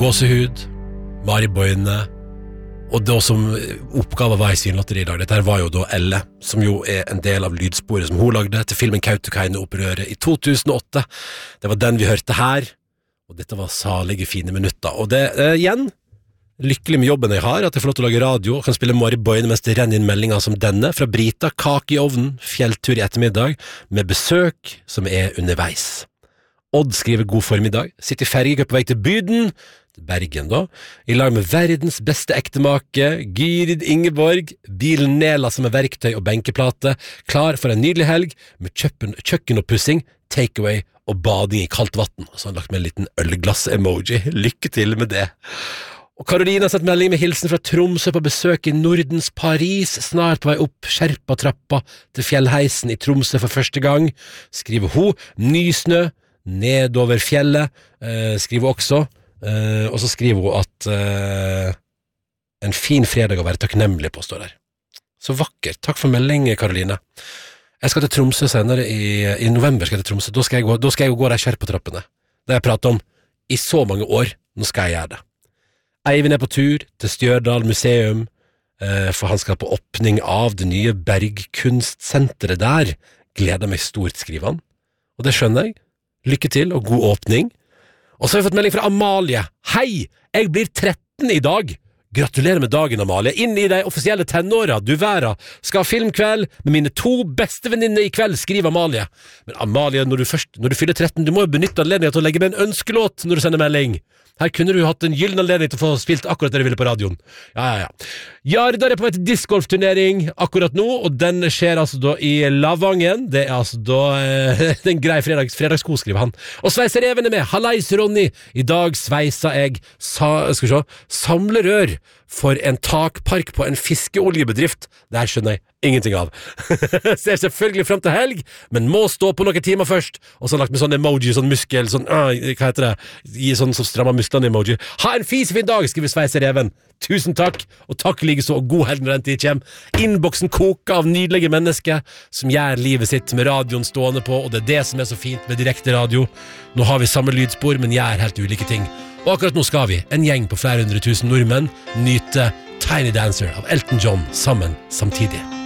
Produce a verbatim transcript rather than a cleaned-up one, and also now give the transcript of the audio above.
Gåsehud, Mari Boine, og det som oppgave var i Svinlotteri i dag. Dette her var jo da Elle, som jo er en del av lydsporet som hun lagde til filmen Kautokeino-opprøret i to tusen og åtte. Det var den vi hørte her, og dette var salige fine minutter. Og det er igjen lykkelig med jobben jeg har, at jeg får lov til å lage radio og kan spille Mari Boine mens det renner inn meldinger som denne fra Brita, kake i ovnen, fjelltur i ettermiddag, med besøk som er underveis. Odd skriver god formiddag, sitter i fergekø på vei til Byden, Bergen da, i lag med verdens beste ektemake, Gyrid Ingeborg, bilen nedla som er verktøy og benkeplate, klar for en nydelig helg med kjøkken, kjøkkenoppussing, takeaway og bading i kaldt vatten. Og så har han lagt med en liten ølglass-emoji. Lykke til med det. Og Karoline har sett melding med hilsen fra Tromsø på besøk i Nordens Paris, snart på vei opp skjerpa trappa til fjellheisen i Tromsø for første gang. Skriver hun, ny snø, nedover fjellet, eh, skriver hun også. Uh, og så skriver hun at uh, en fin fredag å være takknemlig på, står der. Så vakkert. Takk for melding, Karoline. Jeg skal til Tromsø senere i, i november. Skal jeg til Tromsø. Da skal jeg gå, da skal jeg gå der skjerp på trappene. Det har jeg pratet om i så mange år. Nå skal jeg gjøre det. Eivind er på tur til Stjørdal museum, uh, for han skal på åpning av det nye bergkunstsenteret der. Gleder meg stort, skriver han. Og det skjønner jeg. Lykke til og god åpning. Og så har jeg fått melding fra Amalie. Hei, jeg blir tretten i dag. Gratulerer med dagen, Amalie. Inn i de offisielle tenåra, du væra. Skal ha filmkveld med mine to beste venninner i kveld, skriver Amalie. Men Amalie, når du først, når du fyller tretten, du må jo benytte anledningen til å legge med en ønskelåt når du sender melding. Her kunne du hatt en gyllen anledning til å få spilt akkurat det du ville på radioen. Ja, ja, ja. Jardar er på vei til discgolfturnering akkurat nå, og den skjer altså da i Lavangen. Det er altså da eh, den grei fredags, fredagsko, skriver han. Og Sveiser Even er med. Hallais, Ronny. I dag sveisa jeg sa, skal vi se, samlerør for en takpark på en fiskeoljebedrift. Det her skjønner jeg ingenting av. Ser selvfølgelig frem til helg, men må stå på noen timer først. Og så har lagt med sånn emoji, sånn muskel, sånn, uh, hva heter det? Gi sånn som strammer musklene emoji. Ha en fisefin dag, skriver Sveiser Even. Tusen takk, og takk like så, og god helg når den tid kommer. Innboksen koker av nydelige mennesker som gjør livet sitt med radioen stående på, og det er det som er så fint med direkte radio. Nå har vi samme lydspor, men gjør helt ulike ting. Og akkurat nå skal vi, en gjeng på flere hundre tusen nordmenn, nyte Tiny Dancer av Elton John sammen samtidig.